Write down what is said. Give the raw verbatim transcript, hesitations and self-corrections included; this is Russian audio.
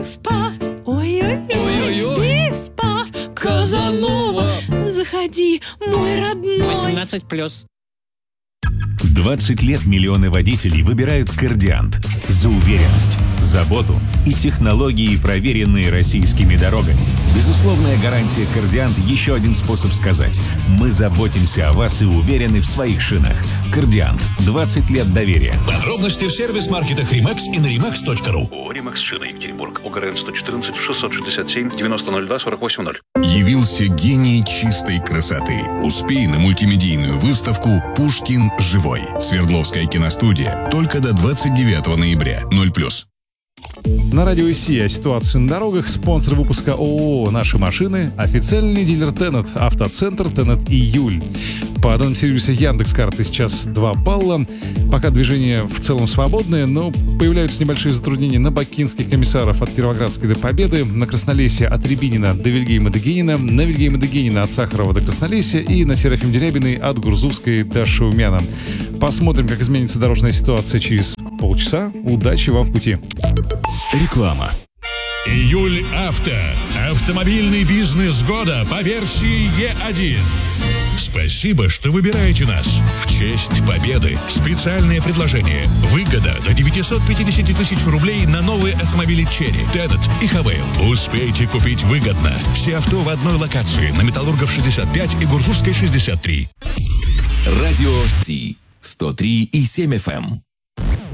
Пиф-паф, ой-ой-ой, пиф-паф, Казанова. Заходи, мой родной. восемнадцать плюс. двадцать лет миллионы водителей выбирают «Кордиант» за уверенность, заботу и технологии, проверенные российскими дорогами. Безусловная гарантия «Кордиант» — еще один способ сказать: мы заботимся о вас и уверены в своих шинах. «Кордиант» — двадцать лет доверия. Подробности в сервис-маркетах «Римакс» и на римакс точка ру. ООО «Римакс Шины», Екатеринбург, ОГРН сто четырнадцать шестьсот шестьдесят семь девяносто ноль два сорок восемь ноль. Явился гений чистой красоты. Успей на мультимедийную выставку «Пушкин живой». Свердловская киностудия. Только до двадцать девятого ноября. ноль плюс. На радио СИ о ситуации на дорогах. Спонсор выпуска ООО «Наши машины». Официальный дилер Тенет. Автоцентр Тенет Июль. По данным сервиса Яндекс.Карты сейчас два балла. Пока движение в целом свободное, но появляются небольшие затруднения на Бакинских комиссаров от Кировоградской до Победы, на Краснолесье от Рябинина до Вильгельма Дегенина, на Вильгельма Дегенина от Сахарова до Краснолесья и на Серафим Дерябиной от Гурзувской до Шаумяна. Посмотрим, как изменится дорожная ситуация через полчаса. Удачи вам в пути. Реклама. Июль Авто. Автомобильный бизнес года по версии Е один. Спасибо, что выбираете нас. В честь победы специальное предложение. Выгода до девятьсот пятьдесят тысяч рублей на новые автомобили Черри, Тенет и Хавейл. Успейте купить выгодно. Все авто в одной локации на Металлургов шестьдесят пять и Гурзувской шестьдесят три. Радио Си сто три и семь эф эм.